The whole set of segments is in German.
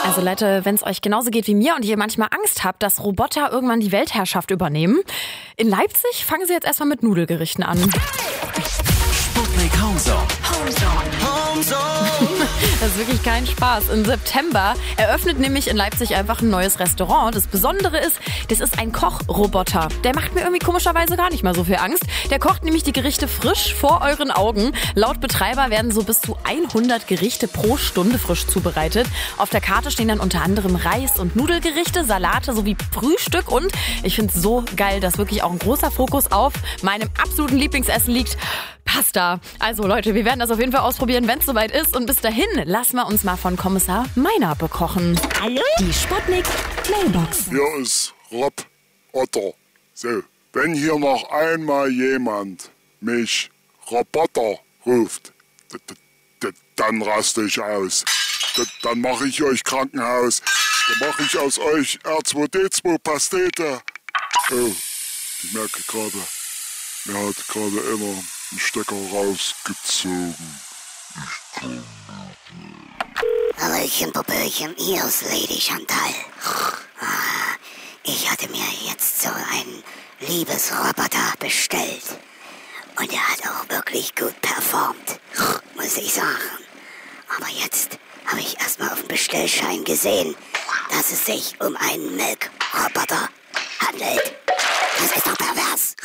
Also Leute, wenn es euch genauso geht wie mir und ihr manchmal Angst habt, dass Roboter irgendwann die Weltherrschaft übernehmen, in Leipzig fangen sie jetzt erstmal mit Nudelgerichten an. Sputnik Homezone. Das ist wirklich kein Spaß. Im September eröffnet nämlich in Leipzig einfach ein neues Restaurant. Das Besondere ist, das ist ein Kochroboter. Der macht mir irgendwie komischerweise gar nicht mal so viel Angst. Der kocht nämlich die Gerichte frisch vor euren Augen. Laut Betreiber werden so bis zu 100 Gerichte pro Stunde frisch zubereitet. Auf der Karte stehen dann unter anderem Reis- und Nudelgerichte, Salate sowie Frühstück. Und ich finde es so geil, dass wirklich auch ein großer Fokus auf meinem absoluten Lieblingsessen liegt. Pasta. Also Leute, wir werden das auf jeden Fall ausprobieren, wenn es soweit ist. Und bis dahin lassen wir uns mal von Kommissar Meiner bekochen. Hallo? Die Sputnik Mailbox. Hier ist Rob Otto. So, wenn hier noch einmal jemand mich Roboter ruft, dann raste ich aus. Dann mache ich euch Krankenhaus. Dann mache ich aus euch R2D2 Pastete. Oh, ich merke gerade, mir hat gerade immer einen Stecker rausgezogen. Hallöchen, Popöchen, hier ist Lady Chantal. Ich hatte mir jetzt so einen Liebesroboter bestellt. Und er hat auch wirklich gut performt, muss ich sagen. Aber jetzt habe ich erstmal auf dem Bestellschein gesehen, dass es sich um einen Milkroboter handelt. Das ist doch pervers.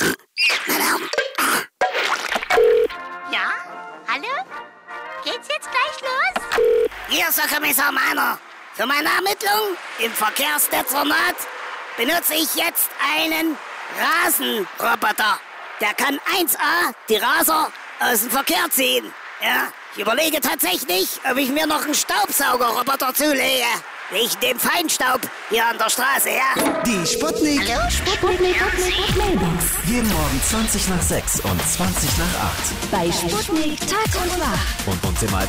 Ja? Hallo? Geht's jetzt gleich los? Hier ist der Kommissar Meiner. Für meine Ermittlung im Verkehrsdezernat benutze ich jetzt einen Rasenroboter. Der kann 1A die Raser aus dem Verkehr ziehen. Ja, ich überlege tatsächlich, ob ich mir noch einen Staubsaugerroboter zulege. Wegen dem Feinstaub hier an der Straße, ja? Die Sputnik. Hallo, Sputnik. Mailbox. Jeden Morgen 20 nach 6 und 20 nach 8. Bei Sputnik Tag und Nacht. Und uns immer als